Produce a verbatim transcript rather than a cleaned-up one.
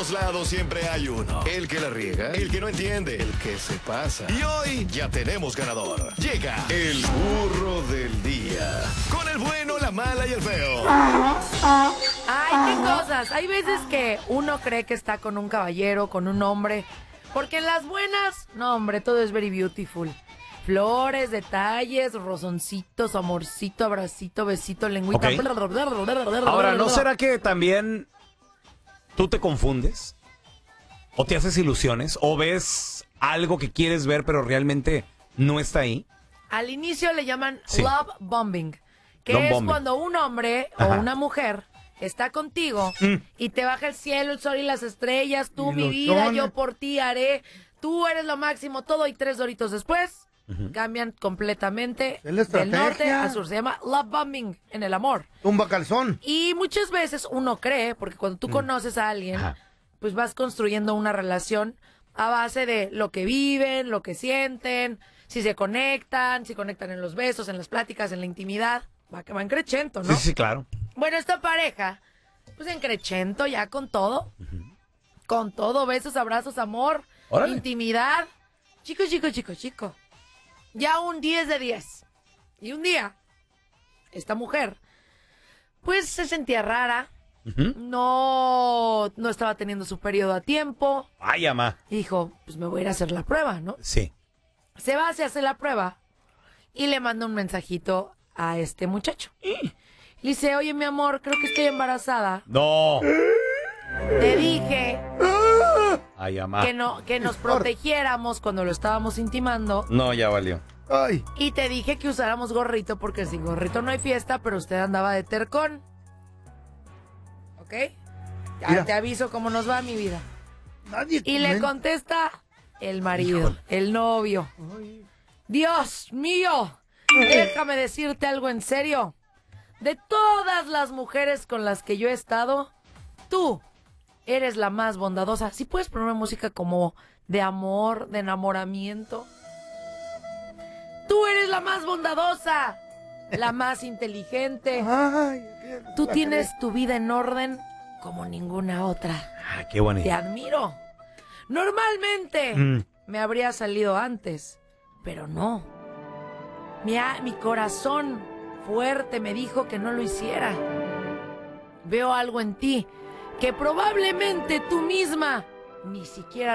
todos lados siempre hay uno. El que la riega, el que no entiende, el que se pasa. Y hoy ya tenemos ganador. Llega el burro del día. Con el bueno, la mala y el feo. Ay, qué cosas. Hay veces que uno cree que está con un caballero, con un hombre. Porque en las buenas, no hombre, todo es very beautiful. Flores, detalles, rozoncitos, amorcito, abracito, besito, lengüita. Ok. Ahora, ¿no será que también tú te confundes? ¿O te haces ilusiones? ¿O ves algo que quieres ver pero realmente no está ahí? Al inicio le llaman Sí. love bombing, que Love es bombing. cuando un hombre Ajá. o una mujer está contigo Mm. y te baja el cielo, el sol y las estrellas. Tú, Y mi los vida, chones. yo por ti haré. Tú eres lo máximo, todo. Y tres doritos después cambian completamente Es la del norte estrategia. a sur. Se llama love bombing en el amor. Tumba calzón. Y muchas veces uno cree, porque cuando tú conoces a alguien, Ajá. pues vas construyendo una relación a base de lo que viven, lo que sienten, si se conectan, si conectan en los besos, en las pláticas, en la intimidad. Va que van crechento, ¿no? Sí, sí, claro. Bueno, esta pareja, pues en crechento ya con todo. Con todo, besos, abrazos, amor, Órale. intimidad. Chico, chico, chico, chico. Ya un diez de diez. Y un día, esta mujer, pues se sentía rara. Ujú. No, no estaba teniendo su periodo a tiempo. Ay, ama. Y dijo, pues me voy a ir a hacer la prueba, ¿no? Sí. Se va, se hace la prueba y le manda un mensajito a este muchacho. Le dice, oye, mi amor, creo que estoy embarazada. No. Te dije Ay, ama. que, no, que nos protegiéramos cuando lo estábamos intimando. No, ya valió. Ay. Y te dije que usáramos gorrito porque sin gorrito no hay fiesta, pero usted andaba de tercón. ¿Ok? Ya Mira. te aviso cómo nos va, mi vida. Nadie Y le comenta. contesta el marido, el novio. Dios mío, déjame decirte algo en serio. De todas las mujeres con las que yo he estado, tú eres la más bondadosa. Si puedes poner música como de amor, de enamoramiento. Tú eres la más bondadosa, la más inteligente. Ay, Tú tienes tu vida en orden como ninguna otra. Ah, qué bonito. Te admiro. Normalmente Mm. me habría salido antes, pero no. Mi, a- mi corazón fuerte me dijo que no lo hiciera. Veo algo en ti que probablemente tú misma ni siquiera